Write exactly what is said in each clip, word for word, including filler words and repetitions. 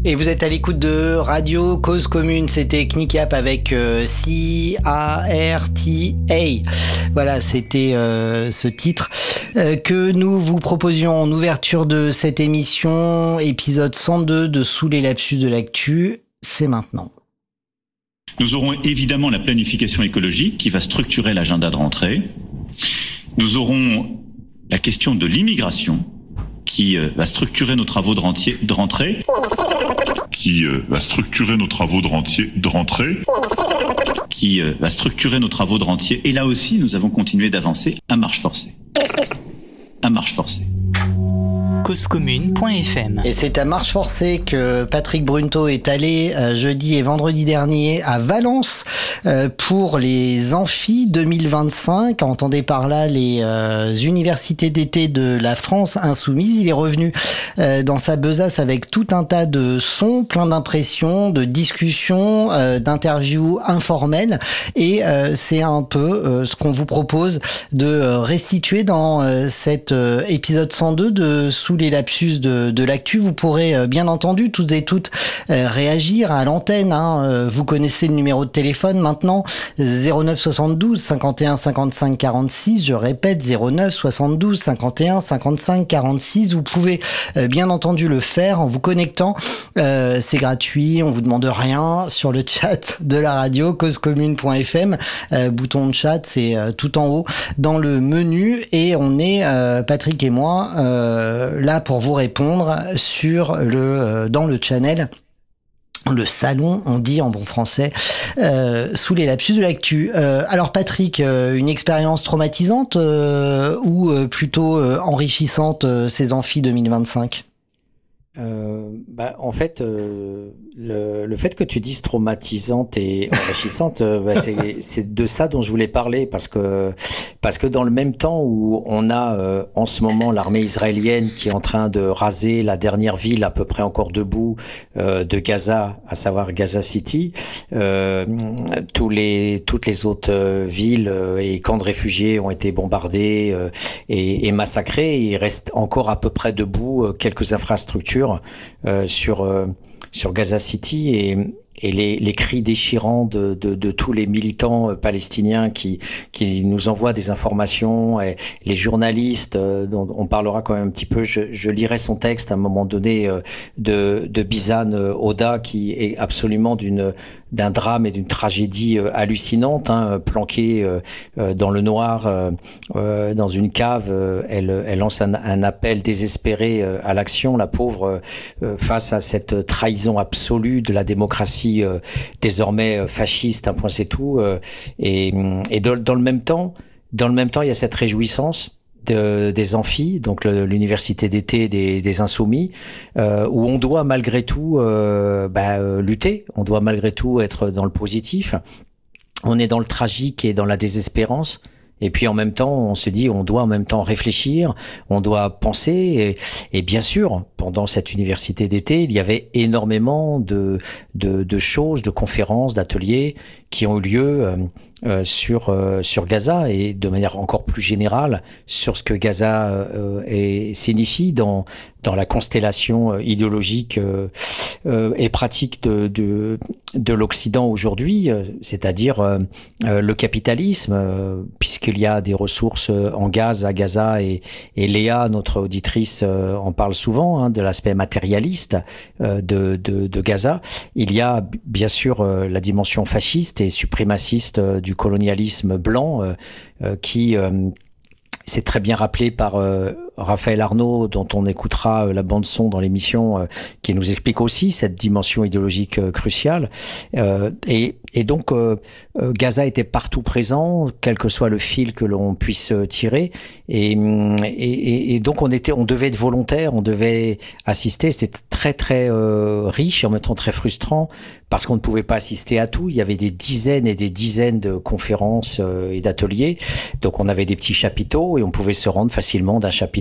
Et vous êtes à l'écoute de Radio Cause Commune, c'était Kneecap avec euh, C A R T A. Voilà, c'était euh, ce titre euh, que nous vous proposions en ouverture de cette émission, épisode cent deux de Sous les lapsus de l'actu. C'est maintenant. Nous aurons évidemment la planification écologique qui va structurer l'agenda de rentrée. Nous aurons la question de l'immigration qui euh, va structurer nos travaux de, rentier, de rentrée. Qui euh, va structurer nos travaux de, rentier, de rentrée. Qui euh, va structurer nos travaux de rentier. Et là aussi, nous avons continué d'avancer à marche forcée. À marche forcée. cause commune point f m. Et c'est à marche forcée que Patrick Brunto est allé euh, jeudi et vendredi dernier à Valence euh, pour les Amphis deux mille vingt-cinq. Entendez par là les euh, universités d'été de la France insoumise. Il est revenu euh, dans sa besace avec tout un tas de sons, plein d'impressions, de discussions, euh, d'interviews informelles. Et euh, c'est un peu euh, ce qu'on vous propose de euh, restituer dans euh, cet euh, épisode cent deux de Sous les lapsus de, de l'actu. Vous pourrez euh, bien entendu toutes et toutes euh, réagir à l'antenne, hein. Euh, vous connaissez le numéro de téléphone maintenant, zéro neuf soixante-douze cinquante et un cinquante-cinq quarante-six, je répète zéro neuf soixante-douze cinquante et un cinquante-cinq quarante-six. Vous pouvez euh, bien entendu le faire en vous connectant, euh, c'est gratuit, on vous demande rien, sur le chat de la radio cause commune point f m, euh, bouton de chat, c'est euh, tout en haut dans le menu, et on est euh, Patrick et moi euh, là pour vous répondre sur le euh, dans le channel, le salon, on dit en bon français, euh, sous les lapsus de l'actu. Euh, alors Patrick, euh, une expérience traumatisante euh, ou euh, plutôt euh, enrichissante euh, ces Amphis deux mille vingt-cinq? Euh, bah, en fait, euh, le, le fait que tu dises traumatisante et enrichissante, euh, bah, c'est, c'est de ça dont je voulais parler, parce que parce que dans le même temps où on a euh, en ce moment l'armée israélienne qui est en train de raser la dernière ville à peu près encore debout euh, de Gaza, à savoir Gaza City, euh, tous les toutes les autres euh, villes euh, et camps de réfugiés ont été bombardés euh, et, et massacrés. Il reste encore à peu près debout euh, quelques infrastructures Euh, sur euh, sur Gaza City, et et les, les cris déchirants de, de, de tous les militants palestiniens qui, qui nous envoient des informations, et les journalistes euh, dont on parlera quand même un petit peu. Je, je lirai son texte à un moment donné euh, de, de Bizan Oda, qui est absolument d'une d'un drame et d'une tragédie euh, hallucinante, hein, planquée euh, euh, dans le noir, euh, euh, dans une cave. Euh, elle, elle lance un, un appel désespéré euh, à l'action, la pauvre, euh, face à cette trahison absolue de la démocratie euh, désormais euh, fasciste, un point c'est tout. Euh, et et dans, dans le même temps, dans le même temps, il y a cette réjouissance De, des Amphis, donc le, l'université d'été des, des Insoumis, euh, où on doit malgré tout euh, bah, euh, lutter, on doit malgré tout être dans le positif. On est dans le tragique et dans la désespérance. Et puis en même temps, on se dit, on doit en même temps réfléchir, on doit penser. Et, et bien sûr, pendant cette université d'été, il y avait énormément de, de, de choses, de conférences, d'ateliers qui ont eu lieu euh, euh, sur euh, sur Gaza, et de manière encore plus générale sur ce que Gaza euh, est, signifie dans dans la constellation idéologique euh, euh, et pratique de de, de l'Occident aujourd'hui, euh, c'est-à-dire euh, euh, le capitalisme, euh, puisqu'il y a des ressources en gaz à Gaza, et, et Léa, notre auditrice, euh, en parle souvent, hein, de l'aspect matérialiste euh, de, de de Gaza. Il y a bien sûr euh, la dimension fasciste et suprémaciste euh, du colonialisme blanc euh, euh, qui euh, c'est très bien rappelé par euh, Raphaël Arnaud, dont on écoutera euh, la bande son dans l'émission, euh, qui nous explique aussi cette dimension idéologique euh, cruciale. Euh, et, et donc euh, euh, Gaza était partout présent, quel que soit le fil que l'on puisse tirer. Et, et, et donc on était, on devait être volontaire, on devait assister. C'était très très euh, riche, en même temps très frustrant, parce qu'on ne pouvait pas assister à tout. Il y avait des dizaines et des dizaines de conférences euh, et d'ateliers. Donc on avait des petits chapiteaux et on pouvait se rendre facilement d'un chapitre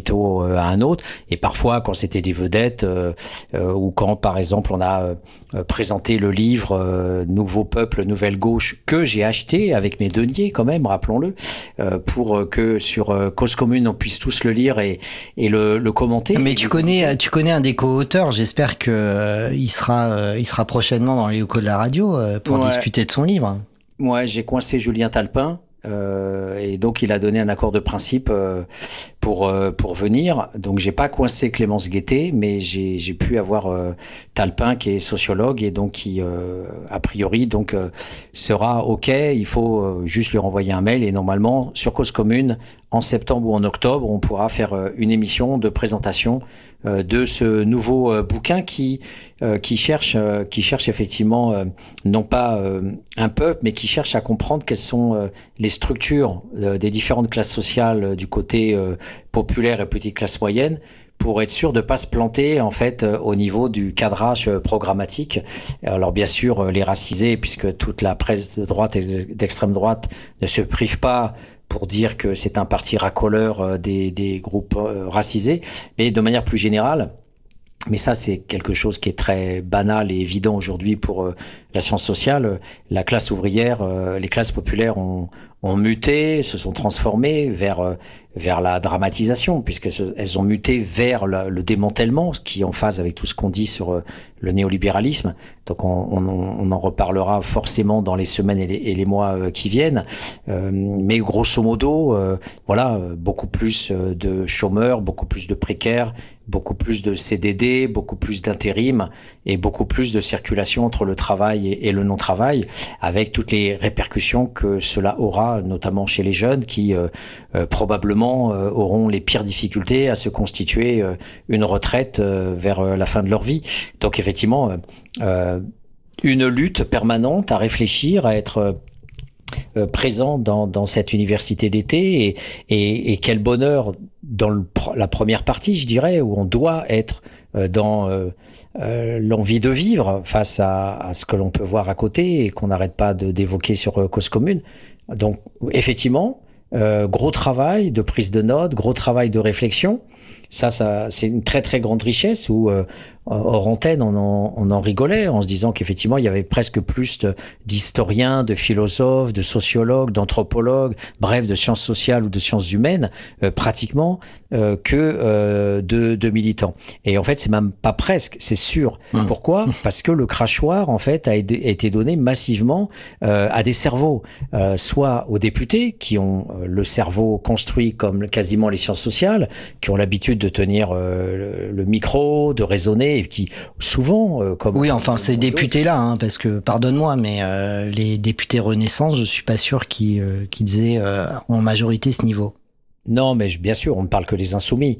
hôpitaux à un autre. Et parfois, quand c'était des vedettes, euh, euh, ou quand, par exemple, on a euh, présenté le livre euh, Nouveau Peuple, Nouvelle Gauche, que j'ai acheté avec mes deniers, quand même, rappelons-le, euh, pour que sur euh, Cause Commune, on puisse tous le lire et, et le, le commenter. Mais tu connais, tu connais un des co-auteurs. J'espère que euh, il sera, euh, il sera prochainement dans les locaux de la radio euh, pour ouais. discuter de son livre. Moi, j'ai coincé Julien Talpin. Euh, et donc il a donné un accord de principe euh, pour euh, pour venir. Donc j'ai pas coincé Clémence Guettet, mais j'ai j'ai pu avoir euh, Talpin qui est sociologue et donc qui euh, a priori donc euh, sera ok. Il faut euh, juste lui renvoyer un mail et normalement sur Cause Commune en septembre ou en octobre on pourra faire euh, une émission de présentation euh, de ce nouveau euh, bouquin qui euh, qui cherche euh, qui cherche effectivement euh, non pas euh, un peuple mais qui cherche à comprendre quelles sont euh, les structures euh, des différentes classes sociales euh, du côté euh, populaire et petite classe moyenne pour être sûr de pas se planter en fait euh, au niveau du cadrage euh, programmatique. Alors bien sûr euh, les racisés puisque toute la presse de droite et d'extrême droite ne se prive pas pour dire que c'est un parti racoleur euh, des, des groupes euh, racisés, mais de manière plus générale. Mais ça, c'est quelque chose qui est très banal et évident aujourd'hui pour euh, la science sociale. La classe ouvrière, euh, les classes populaires ont, ont muté, se sont transformées vers euh, vers la dramatisation, puisqu'elles ont muté vers la, le démantèlement, ce qui est en phase avec tout ce qu'on dit sur euh, le néolibéralisme. Donc, on, on, on en reparlera forcément dans les semaines et les, et les mois euh, qui viennent. Euh, mais grosso modo, euh, voilà, beaucoup plus de chômeurs, beaucoup plus de précaires, beaucoup plus de C D D, beaucoup plus d'intérim et beaucoup plus de circulation entre le travail et, et le non-travail, avec toutes les répercussions que cela aura, notamment chez les jeunes qui euh, euh, probablement euh, auront les pires difficultés à se constituer euh, une retraite euh, vers euh, la fin de leur vie. Donc effectivement, euh, euh, une lutte permanente à réfléchir, à être euh, présent dans, dans cette université d'été et, et, et quel bonheur dans le, la première partie, je dirais, où on doit être euh, dans euh, euh, l'envie de vivre face à, à ce que l'on peut voir à côté et qu'on n'arrête pas de, d'évoquer sur euh, Cause Commune. Donc effectivement, euh, gros travail de prise de notes, gros travail de réflexion. Ça, ça, c'est une très très grande richesse où euh, hors antenne, on en, on en rigolait en se disant qu'effectivement il y avait presque plus de, d'historiens, de philosophes, de sociologues, d'anthropologues, bref, de sciences sociales ou de sciences humaines, euh, pratiquement, euh, que euh, de, de militants. Et en fait, c'est même pas presque, c'est sûr. Mmh. Pourquoi ? Parce que le crachoir, en fait, a été donné massivement euh, à des cerveaux, euh, soit aux députés qui ont euh, le cerveau construit comme quasiment les sciences sociales, qui ont l'habitude de tenir euh, le, le micro, de raisonner, et qui souvent, euh, comme oui, enfin ces députés-là, hein, parce que pardonne-moi, mais euh, les députés Renaissance, je suis pas sûr qu'ils, euh, qu'ils aient euh, en majorité ce niveau. Non, mais bien sûr, on ne parle que des insoumis.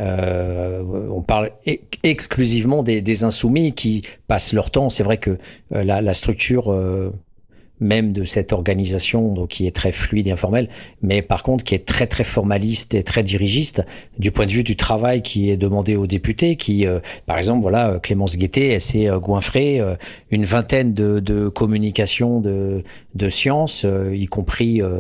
Euh, on parle e- exclusivement des, des insoumis qui passent leur temps. C'est vrai que euh, la, la structure euh, même de cette organisation, donc qui est très fluide et informelle, mais par contre qui est très très formaliste et très dirigiste du point de vue du travail qui est demandé aux députés, qui, euh, par exemple, voilà, Clémence Guettet, elle s'est euh, goinfrée euh, une vingtaine de, de communications de, de sciences, euh, y compris euh,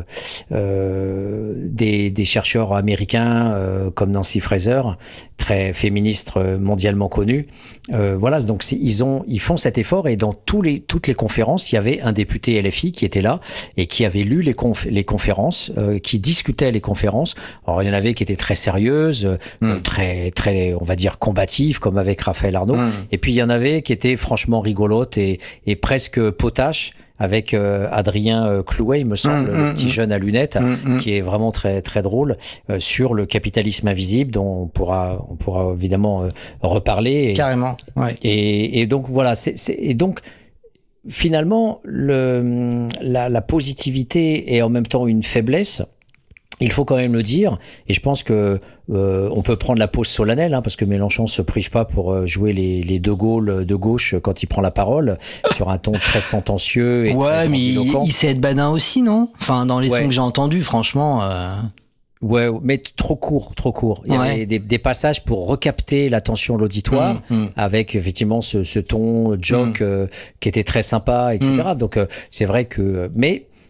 euh, des, des chercheurs américains euh, comme Nancy Fraser, très féministe mondialement connue. Euh, voilà, donc c'est, ils ont, ils font cet effort et dans tous les, toutes les conférences, il y avait un député L F I qui était là et qui avait lu les, conf, les conférences, euh, qui discutait les conférences. Alors il y en avait qui étaient très sérieuses, mmh. euh, très, très, on va dire combatives, comme avec Raphaël Arnaud. Mmh. Et puis il y en avait qui étaient franchement rigolotes et, et presque potaches. Avec euh, Adrien euh, Clouet, il me semble, mmh, le petit mmh, jeune à lunettes, mmh, qui est vraiment très très drôle euh, sur le capitalisme invisible, dont on pourra on pourra évidemment euh, reparler. Et, Carrément. Ouais. Et, et donc voilà, c'est, c'est et donc finalement le la, la positivité est en même temps une faiblesse. Il faut quand même le dire, et je pense que euh, on peut prendre la pause solennelle, hein, parce que Mélenchon se prive pas pour jouer les, les De Gaulle de gauche quand il prend la parole sur un ton très sentencieux. Et ouais, très mais il, il sait être badin aussi, non ? Enfin, dans les ouais. sons que j'ai entendus, franchement. Euh... Ouais, mais trop court, trop court. Il y ouais. avait des, des passages pour recapter l'attention de l'auditoire, mmh, mmh. avec effectivement ce, ce ton joke mmh. euh, qui était très sympa, et cetera. Mmh. Donc euh, c'est vrai que, mais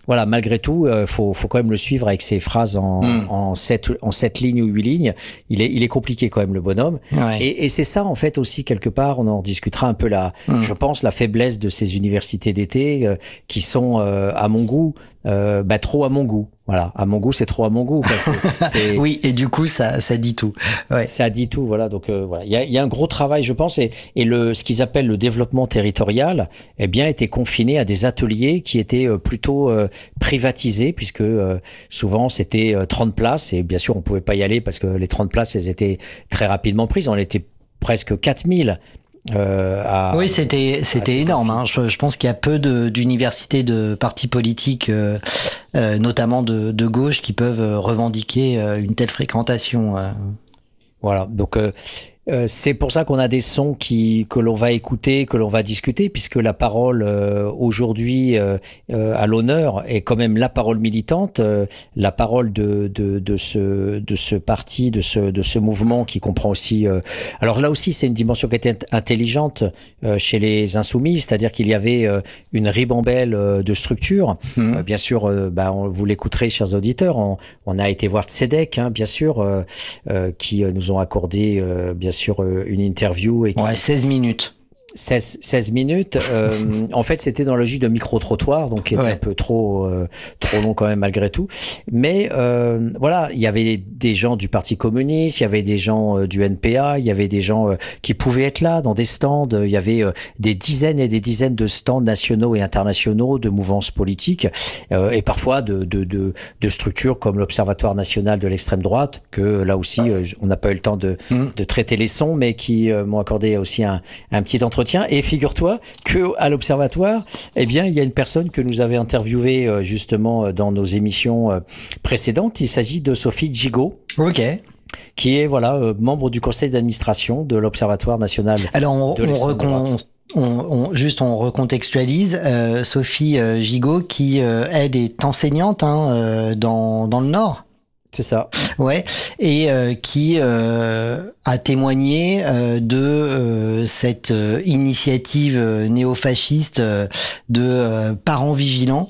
voilà, malgré tout, euh, faut, faut quand même le suivre avec ses phrases en, mm. en sept, en sept lignes ou huit lignes. Il est, il est compliqué quand même, le bonhomme. Ouais. Et, et c'est ça, en fait, aussi, quelque part, on en discutera un peu la, mm. je pense, la faiblesse de ces universités d'été, euh, qui sont, euh, à mon goût, euh, bah, trop à mon goût. Voilà, à mon goût, c'est trop à mon goût. Quoi. C'est, c'est, oui, et du coup, ça, ça dit tout. Ouais. Ça dit tout, voilà. Donc euh, voilà, il y a, il y a un gros travail, je pense, et, et le ce qu'ils appellent le développement territorial, eh bien, était confiné à des ateliers qui étaient euh, plutôt euh, privatisés, puisque euh, souvent c'était euh, trente places, et bien sûr, on pouvait pas y aller parce que les trente places, elles étaient très rapidement prises. On était presque quatre mille. Euh, à, oui, c'était c'était énorme. Hein. Je, je pense qu'il y a peu de, d'universités, de partis politiques, euh, euh, notamment de, de gauche, qui peuvent revendiquer euh, une telle fréquentation. Euh. Voilà. Donc euh, euh, c'est pour ça qu'on a des sons qui que l'on va écouter, que l'on va discuter, puisque la parole euh, aujourd'hui euh, euh, à l'honneur est quand même la parole militante, euh, la parole de de de ce de ce parti, de ce de ce mouvement qui comprend aussi. Euh, alors là aussi, c'est une dimension qui était intelligente euh, chez les Insoumis, c'est-à-dire qu'il y avait euh, une ribambelle euh, de structures. Mmh. Euh, bien sûr, euh, bah, on, vous l'écouterez, chers auditeurs. On, on a été voir Tzedek, hein, bien sûr, euh, euh, qui euh, nous ont accordé euh, bien sur une interview et qui... ouais, seize minutes. seize, seize minutes. Euh, en fait, c'était dans la logique de micro-trottoir, donc qui était ouais. un peu trop, euh, trop long quand même malgré tout. Mais euh, voilà, il y avait des gens du Parti communiste, il y avait des gens euh, du N P A, il y avait des gens euh, qui pouvaient être là dans des stands. Il y avait euh, des dizaines et des dizaines de stands nationaux et internationaux de mouvances politiques euh, et parfois de, de, de, de structures comme l'Observatoire national de l'extrême droite, que là aussi, euh, on n'a pas eu le temps de, mmh. de traiter les sons, mais qui euh, m'ont accordé aussi un, un petit entretien. Et figure-toi que à l'Observatoire, eh bien, il y a une personne que nous avait interviewée euh, justement dans nos émissions euh, précédentes. Il s'agit de Sophie Gigot. Ok. Qui est voilà euh, membre du conseil d'administration de l'Observatoire national. Alors on, de on, recon, on, on juste on recontextualise. Euh, Sophie euh, Gigot, qui euh, elle est enseignante hein, euh, dans dans le Nord. C'est ça. Ouais, et euh, qui euh, a témoigné euh, de euh, cette euh, initiative euh, néofasciste euh, de euh, parents vigilants,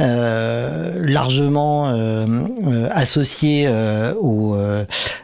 euh, largement euh, euh, associée euh, au, euh,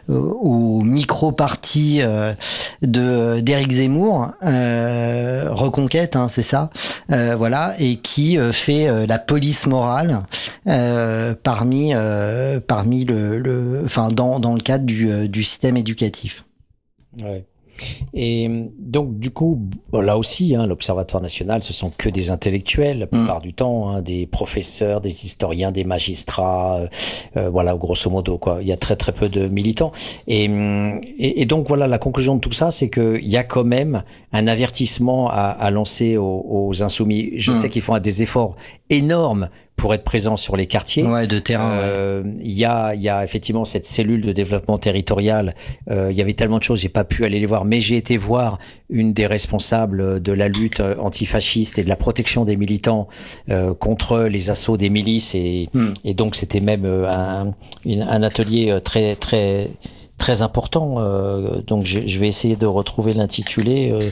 au micro-parti euh, de d'Éric Zemmour, euh, Reconquête, hein, c'est ça, euh, voilà, et qui euh, fait euh, la police morale euh, parmi euh, parmi le Le, enfin dans dans le cadre du euh, du système éducatif. Ouais. Et donc du coup, bon, là aussi, hein, l'Observatoire national, ce sont que des intellectuels la plupart mmh. du temps, hein, des professeurs, des historiens, des magistrats, euh, euh, voilà, grosso modo quoi. Il y a très très peu de militants. Et, et, et donc voilà, la conclusion de tout ça, c'est que il y a quand même un avertissement à, à lancer aux, aux insoumis. Je mmh. sais qu'ils font des efforts énormes pour être présents sur les quartiers. Ouais, de terrain. Euh, ouais. Il y a, il y a effectivement cette cellule de développement territorial. Euh, il y avait tellement de choses, j'ai pas pu aller les voir, mais j'ai été voir une des responsables de la lutte antifasciste et de la protection des militants euh, contre les assauts des milices et, hmm. et donc c'était même un, une, un atelier très très très important. Euh, donc je, je vais essayer de retrouver l'intitulé. Euh,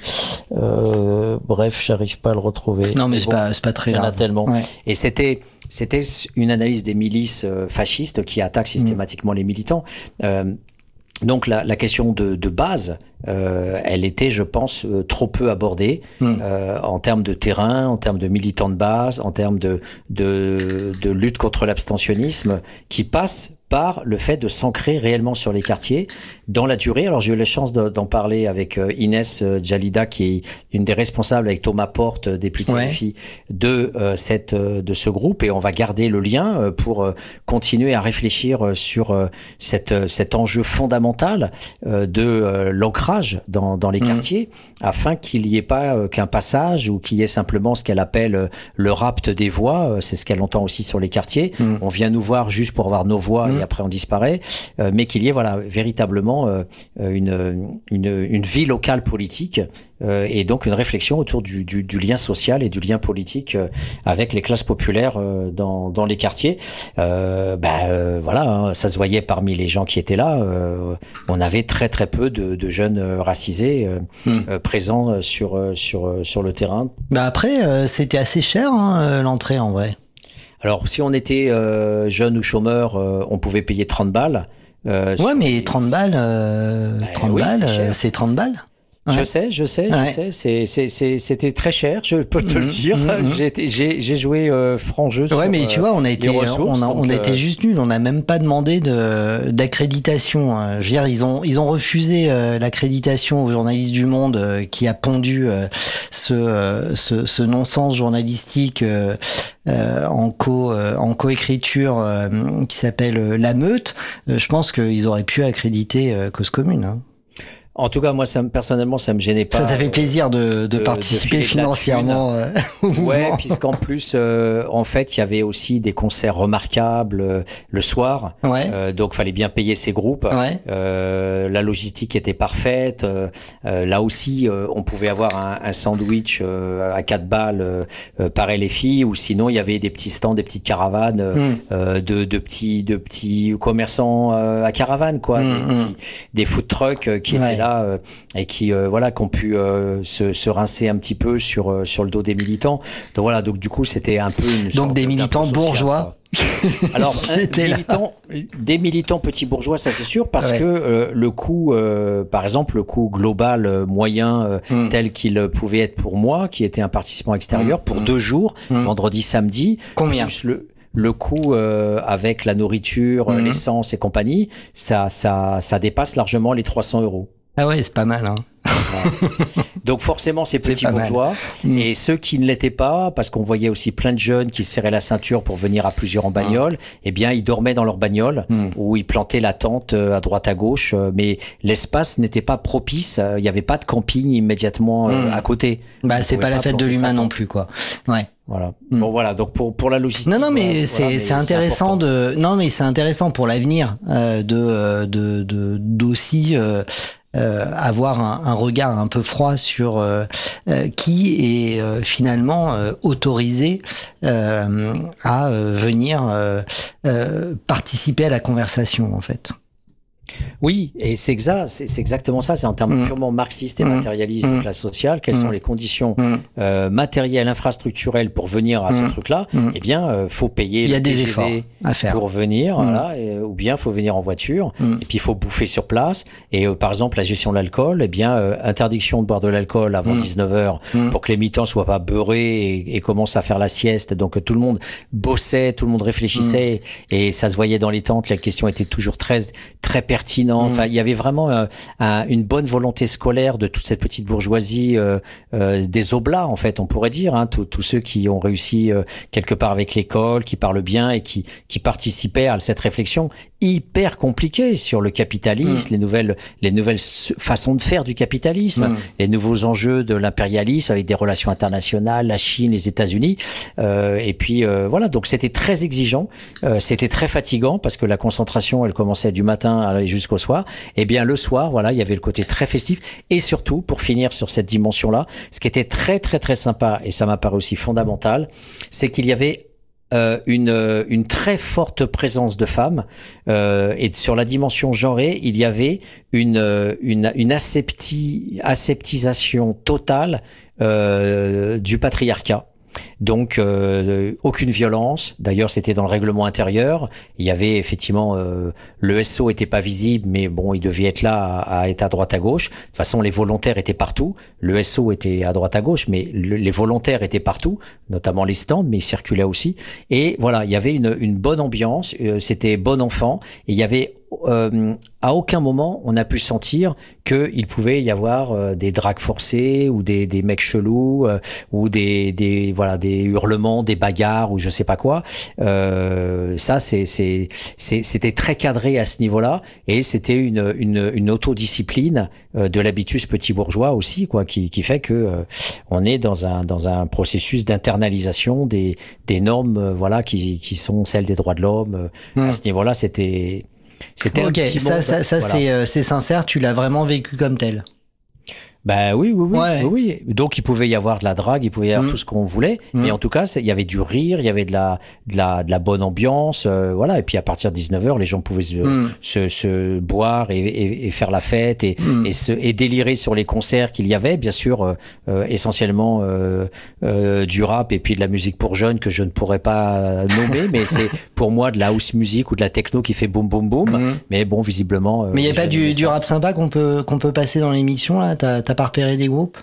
euh, bref, j'arrive pas à le retrouver. Non, mais, mais c'est bon, pas c'est pas très grave. Il y en a tellement. Ouais. Et c'était C'était une analyse des milices fascistes qui attaquent systématiquement mmh. les militants. Euh, donc la, la question de, de base, euh, elle était, je pense, euh, trop peu abordée mmh. euh, en termes de terrain, en termes de militants de base, en termes de, de, de lutte contre l'abstentionnisme, qui passe par le fait de s'ancrer réellement sur les quartiers dans la durée. Alors j'ai eu la chance de, d'en parler avec euh, Inès euh, Jalida, qui est une des responsables avec Thomas Porte, député ouais. F I, de euh, cette euh, de ce groupe, et on va garder le lien euh, pour euh, continuer à réfléchir euh, sur euh, cette euh, cet enjeu fondamental euh, de euh, l'ancrage dans dans les mmh. quartiers, afin qu'il n'y ait pas euh, qu'un passage ou qu'il y ait simplement ce qu'elle appelle euh, le rapt des voix. Euh, c'est ce qu'elle entend aussi sur les quartiers. Mmh. On vient nous voir juste pour avoir nos voix. Mmh. Et après on disparaît, euh, mais qu'il y ait voilà véritablement euh, une, une une vie locale politique euh, et donc une réflexion autour du, du, du lien social et du lien politique euh, avec les classes populaires euh, dans dans les quartiers. Euh, bah euh, voilà, hein, ça se voyait parmi les gens qui étaient là. Euh, on avait très très peu de, de jeunes racisés euh, mmh. euh, présents sur sur sur le terrain. Bah après euh, c'était assez cher hein, l'entrée en vrai. Alors, si on était euh, jeune ou chômeur, euh, on pouvait payer trente balles. Euh, ouais, mais trente balles, euh, bah, trente oui, balles, c'est, c'est trente balles. Je Ouais. sais, je sais, Ouais. je sais. C'est, c'est, c'est, c'était très cher, je peux te Mmh, le dire. mmh, J'ai, été, j'ai, j'ai joué euh, franc jeu sur Ouais, mais tu vois, on a été, les ressources, on a, donc, on a été euh, juste nuls. On n'a même pas demandé de d'accréditation. Euh, Je veux dire, ils ont, ils ont refusé euh, l'accréditation aux journalistes du Monde euh, qui a pondu euh, ce, euh, ce, ce non-sens journalistique euh, euh, en co, euh, en coécriture euh, qui s'appelle euh, La Meute. Euh, je pense qu'ils auraient pu accréditer euh, Cause Commune. Hein. En tout cas, moi, ça me, personnellement, ça me gênait pas. Ça t'a fait plaisir de, de, de- de participer filer de la financièrement euh, au Ouais, mouvement. puisqu'en plus, euh, en fait, il y avait aussi des concerts remarquables euh, le soir. Ouais. Euh, donc, fallait bien payer ces groupes. Ouais. Euh, la logistique était parfaite. Euh, euh, là aussi, euh, on pouvait avoir un, un sandwich euh, à quatre balles euh, euh, par les filles, ou sinon il y avait des petits stands, des petites caravanes euh, Mmh. euh, de, de petits, de petits commerçants euh, à caravane, quoi, Mmh, des, mmh. petits, des food trucks euh, qui Ouais. étaient là euh, et qui, euh, voilà, qui ont pu euh, se, se rincer un petit peu sur euh, sur le dos des militants. Donc voilà, donc du coup c'était un peu une Donc sorte des militants d'impôt social, bourgeois. quoi. Alors, un, J'étais là. militants, des militants petits bourgeois, ça c'est sûr, parce Ouais. que euh, le coût, euh, par exemple, le coût global euh, moyen euh, Mm. tel qu'il euh, pouvait être pour moi, qui était un participant extérieur, Mm. pour Mm. deux jours, Mm. vendredi, samedi, Combien? plus le le coût euh, avec la nourriture, Mhm. l'essence et compagnie, ça, ça, ça dépasse largement les trois cents euros. Ah ouais, c'est pas mal. Hein. Voilà. Donc forcément, ces C'est petits pas mal. bourgeois Mm. et ceux qui ne l'étaient pas, parce qu'on voyait aussi plein de jeunes qui se serraient la ceinture pour venir à plusieurs en bagnole, eh bien, ils dormaient dans leur bagnole Mm. ou ils plantaient la tente euh, à droite à gauche, euh, mais l'espace n'était pas propice. euh, Il n'y avait pas de camping immédiatement euh, Mm. à côté. Bah, On c'est pouvait pas la fête de planter l'humain sa non tente. plus, quoi. Ouais. Voilà. Mm. Bon, voilà. Donc pour pour la logistique. Non, non, mais voilà, c'est voilà, mais c'est intéressant important. de non, mais c'est intéressant pour l'avenir euh, de euh, de de d'aussi euh, euh, avoir un, un regard un peu froid sur euh, euh, qui est euh, finalement euh, autorisé euh, à euh, venir euh, euh, participer à la conversation en fait. Oui, et c'est exact, c'est c'est exactement ça. C'est en termes Mm. purement marxistes et Mm. matérialistes Mm. de classe sociale. Quelles Mm. sont les conditions Mm. euh, matérielles, infrastructurelles pour venir à ce Mm. truc-là? Mm. Eh bien, euh, faut payer Il y a le des T G V efforts à faire. pour venir, Mm. voilà, et, ou bien faut venir en voiture. Mm. Et puis il faut bouffer sur place. Et euh, par exemple, la gestion de l'alcool, eh bien, euh, interdiction de boire de l'alcool avant Mm. dix-neuf heures Mm. pour que les militants soient pas beurrés et, et commencent à faire la sieste. Donc euh, tout le monde bossait, tout le monde réfléchissait, et ça se voyait dans les tentes. La question était toujours très très pertinente. Mm. Enfin, il y avait vraiment euh, un- une bonne volonté scolaire de toute cette petite bourgeoisie euh, euh, des oblats, en fait, on pourrait dire, hein, tous tous ceux qui ont réussi euh, quelque part avec l'école, qui parlent bien et qui qui participaient à cette réflexion hyper compliquée sur le capitalisme, Mm. les nouvelles les nouvelles s- façons de faire du capitalisme, Mm. les nouveaux enjeux de l'impérialisme avec des relations internationales, la Chine, les États-Unis, euh, et puis euh, voilà. Donc c'était très exigeant, euh, c'était très fatigant parce que la concentration, elle commençait du matin à aller jusqu'au soir. Et bien le soir, voilà, il y avait le côté très festif, et surtout pour finir sur cette dimension-là, ce qui était très très très sympa, et ça m'a paru aussi fondamental, c'est qu'il y avait euh, une, euh, une très forte présence de femmes, euh, et sur la dimension genrée, il y avait une, euh, une, une asepti, aseptisation totale euh, du patriarcat. Donc euh, aucune violence. D'ailleurs, c'était dans le règlement intérieur. Il y avait effectivement euh, le S O était pas visible, mais bon, il devait être là, à, à être à droite à gauche. De toute façon, les volontaires étaient partout. Le S O était à droite à gauche, mais le, les volontaires étaient partout, notamment les stands, mais ils circulaient aussi. Et voilà, il y avait une, une bonne ambiance. Euh, c'était bon enfant. Et il y avait Euh, à aucun moment on a pu sentir qu'il pouvait y avoir euh, des dragues forcées ou des, des mecs chelous euh, ou des, des voilà des hurlements, des bagarres ou je sais pas quoi. Euh, ça c'est c'est c'est c'était très cadré à ce niveau-là, et c'était une une une autodiscipline euh, de l'habitus petit bourgeois aussi, quoi, qui qui fait que euh, on est dans un dans un processus d'internalisation des des normes euh, voilà qui qui sont celles des droits de l'homme. Euh, Mm. À ce niveau-là, c'était C'était Ok, un petit ça, monde, ça, ça voilà. c'est euh, c'est sincère. Tu l'as vraiment vécu comme tel. Ben oui, oui, oui, Ouais. oui, oui. Donc il pouvait y avoir de la drague, il pouvait y avoir Mmh. tout ce qu'on voulait, Mmh. mais en tout cas, c'est- il y avait du rire, il y avait de la, de la, de la bonne ambiance, euh, voilà. Et puis à partir de dix-neuf heures, les gens pouvaient se, Mmh. se, se boire et, et, et faire la fête et, Mmh. et, se, et délirer sur les concerts qu'il y avait, bien sûr, euh, euh, essentiellement euh, euh, du rap et puis de la musique pour jeunes que je ne pourrais pas nommer, mais c'est pour moi de la house music ou de la techno qui fait boum boum boum. Mmh. Mais bon, visiblement. euh, Mais il n'y a les pas jeunes du, aimaient du ça. rap sympa qu'on peut, qu'on peut passer dans l'émission, là? T'as, t'as pas repéré des groupes?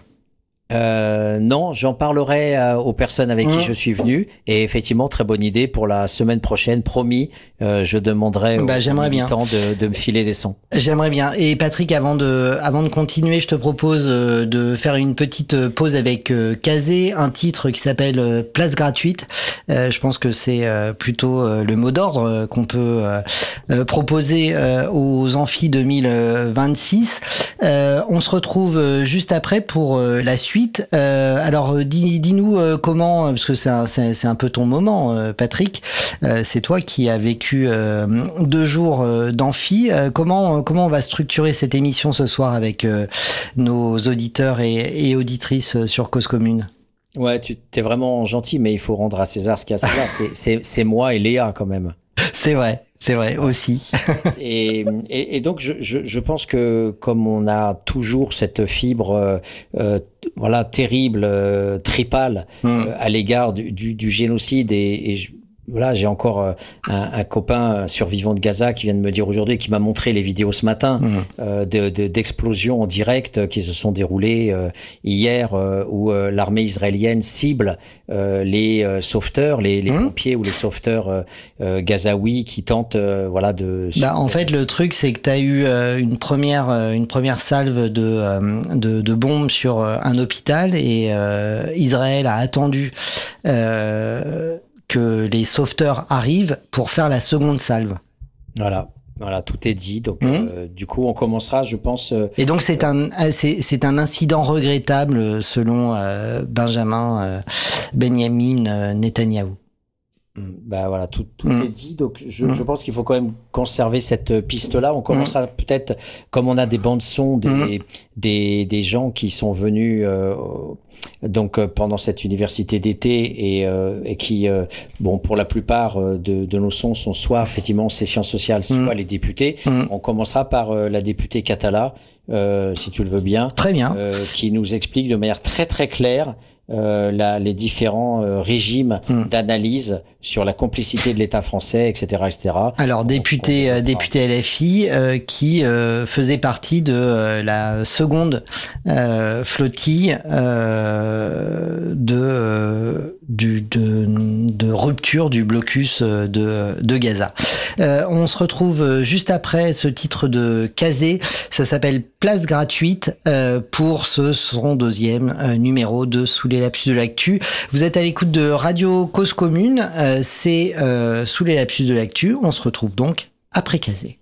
Euh, non, j'en parlerai euh, aux personnes avec Mmh. qui je suis venu. Et effectivement, très bonne idée pour la semaine prochaine. Promis, euh, je demanderai Bah, aux j'aimerais bien. militants de, de me filer des sons. J'aimerais bien. Et Patrick, avant de, avant de continuer, je te propose euh, de faire une petite euh, pause avec euh, Kazé, un titre qui s'appelle euh, Place gratuite. Euh, je pense que c'est euh, plutôt euh, le mot d'ordre euh, qu'on peut euh, euh, proposer euh, aux Amphis deux mille vingt-six. Euh, on se retrouve euh, juste après pour euh, la suite. Euh, alors, euh, dis, dis-nous euh, comment, parce que c'est un, c'est, c'est un peu ton moment, euh, Patrick. Euh, c'est toi qui as vécu euh, deux jours euh, d'amphi. Euh, comment, euh, comment on va structurer cette émission ce soir avec euh, nos auditeurs et, et auditrices euh, sur Cause Commune? Ouais, tu t'es vraiment gentil, mais il faut rendre à César ce qu'il y a à César. c'est, c'est, c'est moi et Léa quand même. C'est vrai, c'est vrai aussi. Et, et, et donc, je, je, je pense que comme on a toujours cette fibre, euh, euh, voilà, terrible, euh, tripale Mm. euh, à l'égard du, du, du génocide, et, et je, voilà, j'ai encore euh, un, un copain un survivant de Gaza qui vient de me dire aujourd'hui, qui m'a montré les vidéos ce matin Mm. euh, de, de, d'explosions en direct euh, qui se sont déroulées euh, hier, euh, où euh, l'armée israélienne cible euh, les euh, sauveteurs, les, les Mm. pompiers ou les sauveteurs euh, euh, gazaouis qui tentent, euh, voilà, de. Bah, en fait, le truc, c'est que tu as eu euh, une première, euh, une première salve de, euh, de, de bombes sur euh, un hôpital, et euh, Israël a attendu euh, que les sauveteurs arrivent pour faire la seconde salve. Voilà, voilà, tout est dit. Donc, Mmh. euh, du coup, on commencera, je pense. Euh, Et donc c'est un, c'est, c'est un incident regrettable selon euh, Benjamin euh, Benjamin euh, Netanyahou. bah voilà, tout, tout Mmh. est dit. Donc, je, Mmh. je pense qu'il faut quand même conserver cette piste-là. On commencera peut-être, comme on a des bandes son, des, Mmh. des, des gens qui sont venus. Euh, donc euh, pendant cette université d'été et, euh, et qui, euh, bon, pour la plupart euh, de, de nos sons sont soit effectivement ces sciences sociales, soit Mm. les députés. Mm. On commencera par euh, la députée Catala, euh, si tu le veux bien, Très bien. euh, qui nous explique de manière très très claire euh, la, les différents euh, régimes Mm. d'analyse sur la complicité de l'État français, et cetera, et cetera. Alors, On- député, on- euh, député L F I euh, qui euh, faisait partie de euh, la seconde euh, flottille euh, de, euh, du, de, de rupture du blocus euh, de, de Gaza. Euh, on se retrouve juste après ce titre de Kazé. Ça s'appelle Place gratuite euh, pour ce son deuxième euh, numéro de Sous les lapsus de l'actu. Vous êtes à l'écoute de Radio Cause Commune. Euh, c'est euh, Sous les lapsus de l'actu. On se retrouve donc après Kazé.